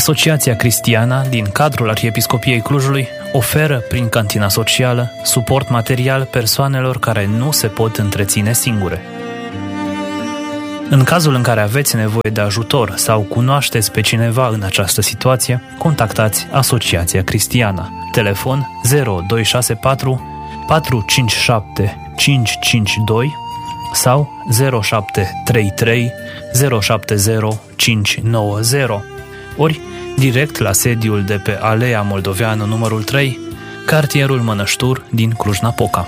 Asociația Cristiana din cadrul Arhiepiscopiei Clujului oferă prin cantina socială suport material persoanelor care nu se pot întreține singure. În cazul în care aveți nevoie de ajutor sau cunoașteți pe cineva în această situație, contactați Asociația Cristiana. Telefon 0264 457 552 sau 0733 070 590, ori direct la sediul de pe Alea Moldoveanu numărul 3, cartierul Mănăștur din Cluj-Napoca.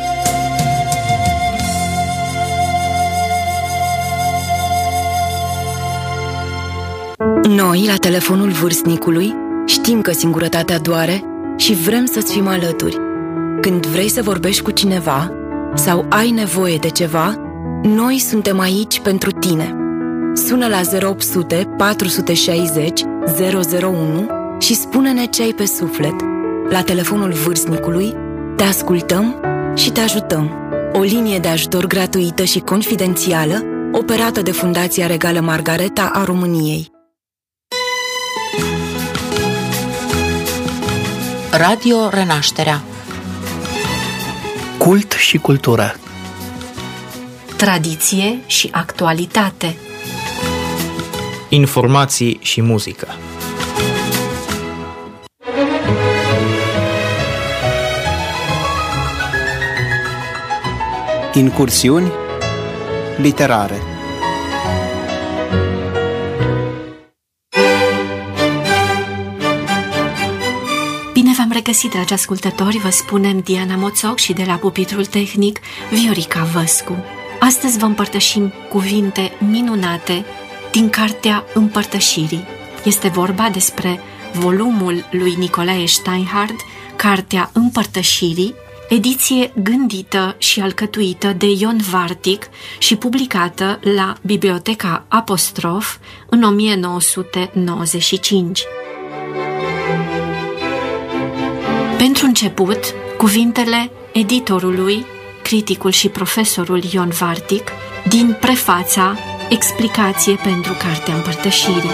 Noi, la telefonul vârstnicului, știm că singurătatea doare și vrem să-ți fim alături. Când vrei să vorbești cu cineva sau ai nevoie de ceva, noi suntem aici pentru tine. Sună la 0800 460 001 și spune-ne ce ai pe suflet. La telefonul vârstnicului te ascultăm și te ajutăm. O linie de ajutor gratuită și confidențială operată de Fundația Regală Margareta a României. Radio Renașterea. Cult și cultură. Tradiție și actualitate. Informații și muzică. Incursiuni literare. Bine v-am regăsit, dragi ascultători, vă spunem Diana Moțoc și de la pupitrul tehnic Viorica Văscu. Astăzi vă împărtășim cuvinte minunate din Cartea Împărtășirii. Este vorba despre volumul lui Nicolae Steinhardt, Cartea Împărtășirii, ediție gândită și alcătuită de Ion Vartic și publicată la Biblioteca Apostrof în 1995. Pentru început, cuvintele editorului, criticul și profesorul Ion Vartic, din prefața Explicație pentru Cartea Împărtășirii.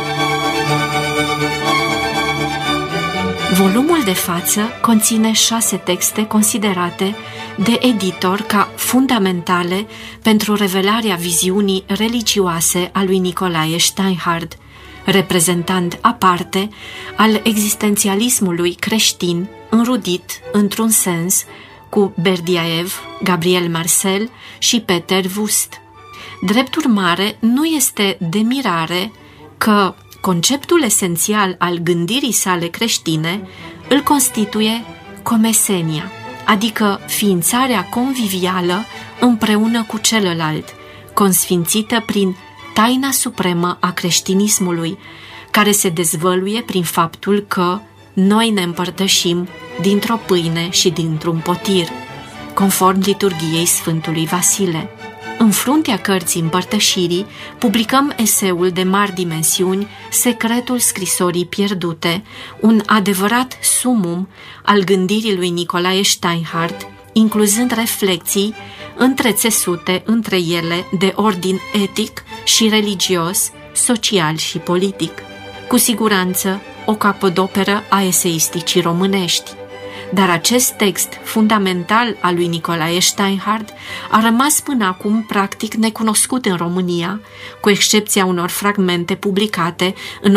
Volumul de față conține 6 texte considerate de editor ca fundamentale pentru revelarea viziunii religioase a lui Nicolae Steinhardt, reprezentant aparte al existențialismului creștin, înrudit, într-un sens, cu Berdiaev, Gabriel Marcel și Peter Wust. Drept urmare, nu este de mirare că conceptul esențial al gândirii sale creștine îl constituie comesenia, adică ființarea convivială împreună cu celălalt, consfințită prin taina supremă a creștinismului, care se dezvăluie prin faptul că noi ne împărtășim dintr-o pâine și dintr-un potir, conform liturghiei Sfântului Vasile. În fruntea cărții Împărtășirii publicăm eseul de mari dimensiuni Secretul scrisorii pierdute, un adevărat sumum al gândirii lui Nicolae Steinhardt, incluzând reflexii întrețesute între ele de ordin etic și religios, social și politic. Cu siguranță, o capodoperă a eseisticii românești. Dar acest text fundamental al lui Nicolae Steinhardt a rămas până acum practic necunoscut în România, cu excepția unor fragmente publicate în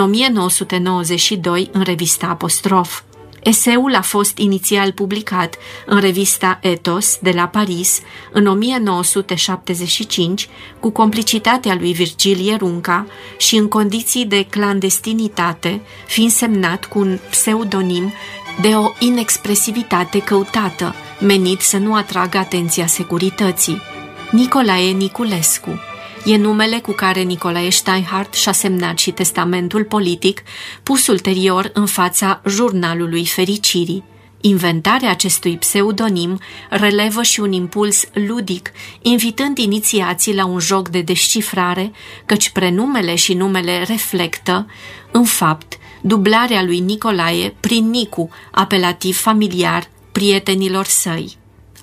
1992 în revista Apostrof. Eseul a fost inițial publicat în revista Ethos de la Paris în 1975 cu complicitatea lui Virgilie Runca și în condiții de clandestinitate, fiind semnat cu un pseudonim de o inexpresivitate căutată, menit să nu atragă atenția securității. Nicolae Niculescu e numele cu care Nicolae Steinhardt și-a semnat și testamentul politic, pus ulterior în fața Jurnalului Fericirii. Inventarea acestui pseudonim relevă și un impuls ludic, invitând inițiații la un joc de descifrare, căci prenumele și numele reflectă, în fapt, dublarea lui Nicolae prin Nicu, apelativ familiar prietenilor săi.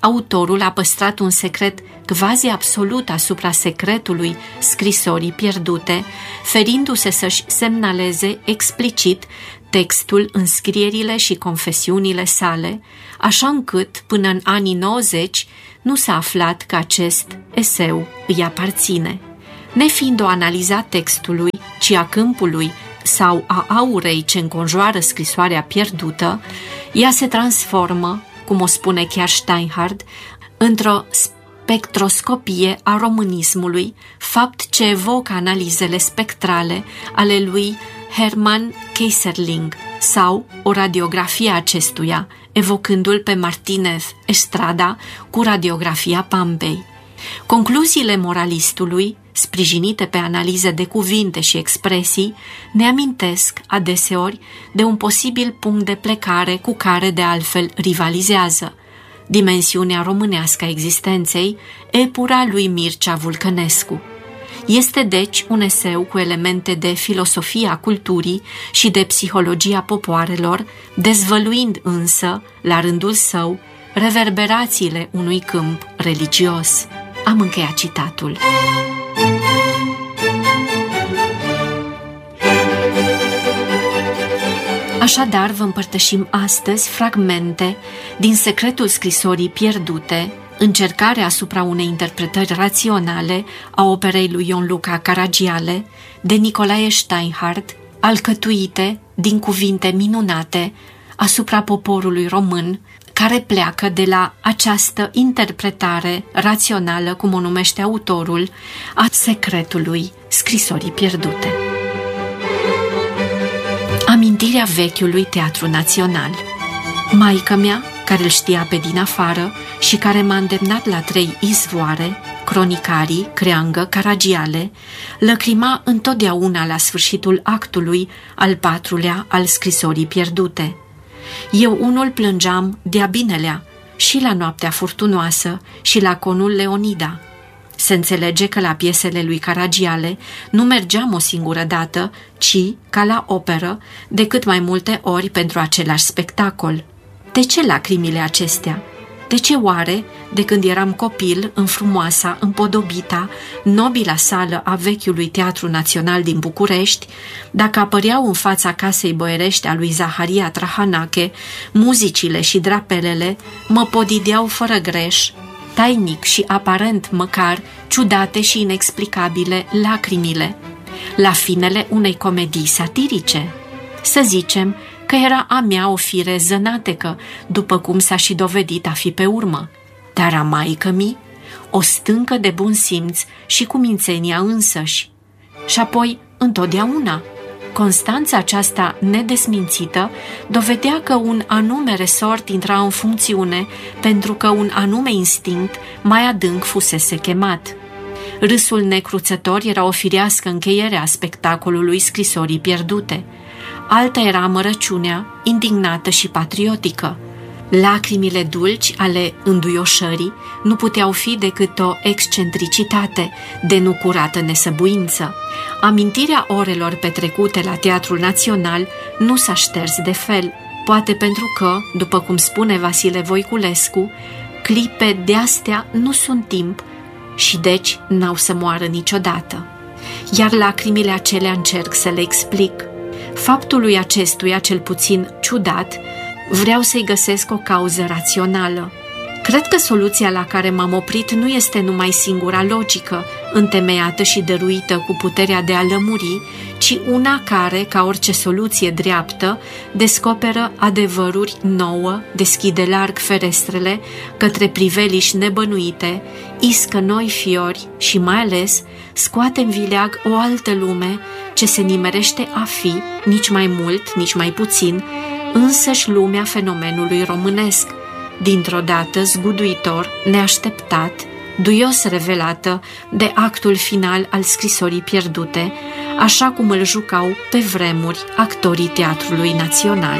autorul a păstrat un secret quasi absolut asupra secretului scrisorii pierdute, ferindu-se să-și semnaleze explicit textul în scrierile și confesiunile sale, așa încât, până în anii 90, nu s-a aflat că acest eseu îi aparține. Nefiind o analiză a textului, ci a câmpului sau a aurei ce înconjoară scrisoarea pierdută, ea se transformă, cum o spune chiar Steinhardt, într-o spectroscopie a românismului, fapt ce evocă analizele spectrale ale lui Hermann Keyserling sau o radiografie a acestuia, evocându-l pe Martinez Estrada cu radiografia Pampei. Concluziile moralistului, sprijinite pe analize de cuvinte și expresii, ne amintesc adeseori de un posibil punct de plecare cu care de altfel rivalizează, dimensiunea românească a existenței, epura lui Mircea Vulcănescu. Este deci un eseu cu elemente de filosofia culturii și de psihologia popoarelor, dezvăluind însă, la rândul său, reverberațiile unui câmp religios. Am încheiat citatul. Așadar, vă împărtășim astăzi fragmente din Secretul scrisorii pierdute, încercare asupra unei interpretări raționale a operei lui Ion Luca Caragiale, de Nicolae Steinhardt, alcătuite din cuvinte minunate asupra poporului român, care pleacă de la această interpretare rațională, cum o numește autorul, a secretului scrisorii pierdute. Amintirea vechiului Teatru Național. Maică mea, care îl știa pe din afară și care m-a îndemnat la 3 izvoare, cronicarii, creangă, Caragiale, lăcrima întotdeauna la sfârșitul actului al 4-lea al scrisorii pierdute. Eu unul plângeam de-a binelea și la Noaptea furtunoasă și la Conul Leonida. Se înțelege că la piesele lui Caragiale nu mergeam o singură dată, ci, ca la operă, de cât mai multe ori pentru același spectacol. De ce lacrimile acestea? De ce oare, de când eram copil, în frumoasa, împodobita, nobila sală a vechiului Teatru Național din București, dacă apăreau în fața casei boierești a lui Zaharia Trahanache, muzicile și drapelele mă podideau fără greș, tainic și aparent măcar, ciudate și inexplicabile lacrimile, la finele unei comedii satirice? Să zicem că era a mea o fire zănatecă, după cum s-a și dovedit a fi pe urmă, dar a maică-mi o stâncă de bun simț și cu mințenia însăși. Și apoi, întotdeauna, constanța aceasta nedesmințită dovedea că un anume resort intra în funcțiune pentru că un anume instinct mai adânc fusese chemat. Râsul necruțător era o firească încheiere a spectacolului scrisorii pierdute. Alta era amărăciunea, indignată și patriotică. Lacrimile dulci ale înduioșării nu puteau fi decât o excentricitate de nucurată nesăbuință. Amintirea orelor petrecute la Teatrul Național nu s-a șters de fel, poate pentru că, după cum spune Vasile Voiculescu, clipe de-astea nu sunt timp și deci n-au să moară niciodată. Iar lacrimile acelea încerc să le explic. Faptului acestuia, cel puțin ciudat, vreau să-i găsesc o cauză rațională. Cred că soluția la care m-am oprit nu este numai singura logică, întemeiată și dăruită cu puterea de a lămuri, ci una care, ca orice soluție dreaptă, descoperă adevăruri nouă, deschide larg ferestrele către priveliși nebănuite, iscă noi fiori și, mai ales, scoate în vileag o altă lume ce se nimerește a fi, nici mai mult, nici mai puțin, însăși lumea fenomenului românesc, dintr-o dată zguduitor, neașteptat, duios revelată de actul final al scrisorii pierdute, așa cum îl jucau pe vremuri actorii Teatrului Național.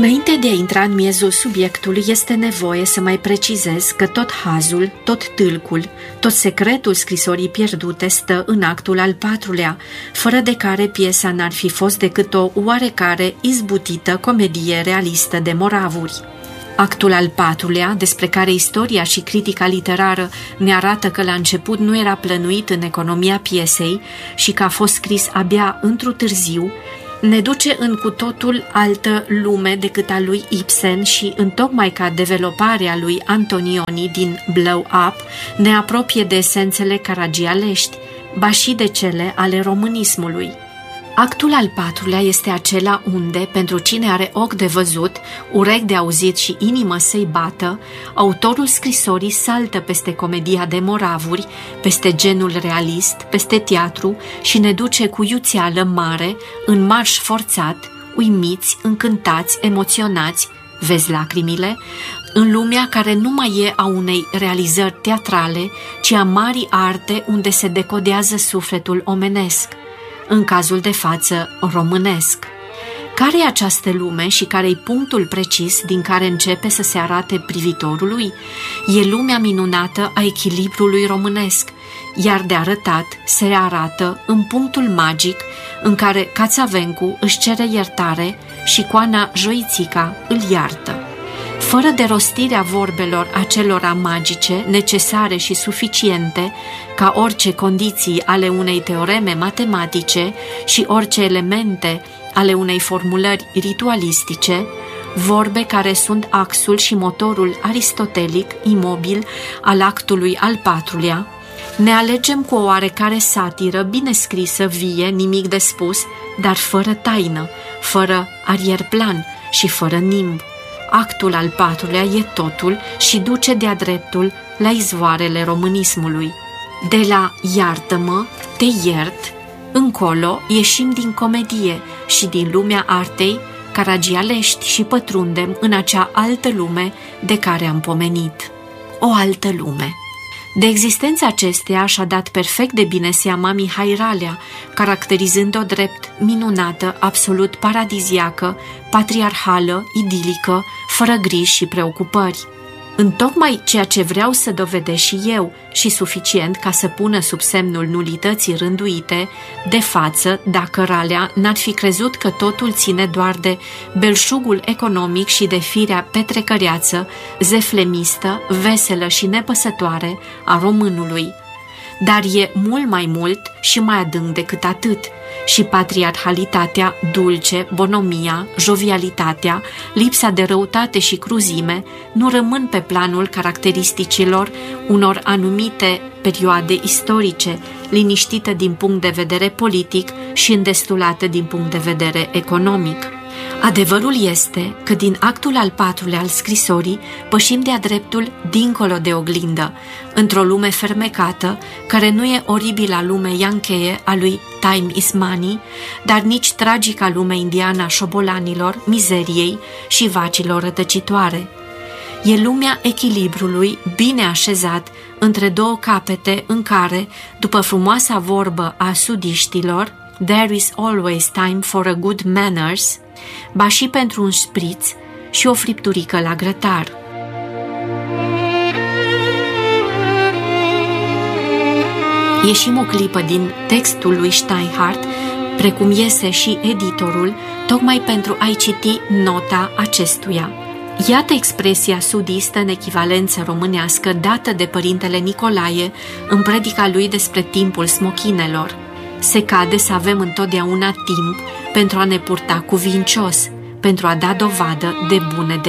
Înainte de a intra în miezul subiectului, este nevoie să mai precizez că tot hazul, tot tâlcul, tot secretul scrisorii pierdute stă în actul al 4-lea, fără de care piesa n-ar fi fost decât o oarecare izbutită comedie realistă de moravuri. Actul al 4-lea, despre care istoria și critica literară ne arată că la început nu era plănuit în economia piesei și că a fost scris abia într-un târziu, ne duce în cu totul altă lume decât a lui Ibsen și, întocmai ca developarea lui Antonioni din Blow Up, ne apropie de esențele caragialești, ba și de cele ale românismului. Actul al 4-lea este acela unde, pentru cine are ochi de văzut, urechi de auzit și inimă să-i bată, autorul scrisorii saltă peste comedia de moravuri, peste genul realist, peste teatru și ne duce cu iuțeală mare, în marș forțat, uimiți, încântați, emoționați, vezi lacrimile, în lumea care nu mai e a unei realizări teatrale, ci a marii arte unde se decodează sufletul omenesc, în cazul de față românesc. Care e această lume și care-i punctul precis din care începe să se arate privitorului? E lumea minunată a echilibrului românesc, iar de arătat se arată în punctul magic în care Cațavencu își cere iertare și Coana Joițica îl iartă. Fără de rostirea vorbelor acelora magice, necesare și suficiente, ca orice condiții ale unei teoreme matematice și orice elemente ale unei formulări ritualistice, vorbe care sunt axul și motorul aristotelic imobil al actului al 4-lea, ne alegem cu o oarecare satiră bine scrisă, vie, nimic de spus, dar fără taină, fără arierplan și fără nimb. Actul al 4-lea e totul și duce de-a dreptul la izvoarele românismului. De la iartă-mă, te iert, încolo ieșim din comedie și din lumea artei caragialești și pătrundem în acea altă lume de care am pomenit. O altă lume. De existența acesteia și-a dat perfect de bine seama Mihai Ralea, caracterizând-o drept minunată, absolut paradiziacă, patriarhală, idilică, fără griji și preocupări. Întocmai ceea ce vreau să dovedesc și eu și suficient ca să pună sub semnul nulității rânduite de față dacă Ralea n-ar fi crezut că totul ține doar de belșugul economic și de firea petrecăreață, zeflemistă, veselă și nepăsătoare a românului. Dar e mult mai mult și mai adânc decât atât. Și patriarhalitatea dulce, bonomia, jovialitatea, lipsa de răutate și cruzime nu rămân pe planul caracteristicilor unor anumite perioade istorice, liniștită din punct de vedere politic și îndestulată din punct de vedere economic. Adevărul este că din actul al 4-lea al scrisorii pășim de-a dreptul dincolo de oglindă, într-o lume fermecată, care nu e oribila lume iancheie a lui Time is Money, dar nici tragica lume indiană a șobolanilor, mizeriei și vacilor rătăcitoare. E lumea echilibrului bine așezat între două capete în care, după frumoasa vorbă a sudiștilor, There is always time for a good manners, ba și pentru un șpriț și o fripturică la grătar. Ieșim o clipă din textul lui Steinhardt, precum iese și editorul, tocmai pentru a-i citi nota acestuia. Iată expresia sudistă în echivalență românească dată de părintele Nicolae în predica lui despre timpul smochinelor. Se cade să avem întotdeauna timp pentru a ne purta cuvincios, pentru a da dovadă de bune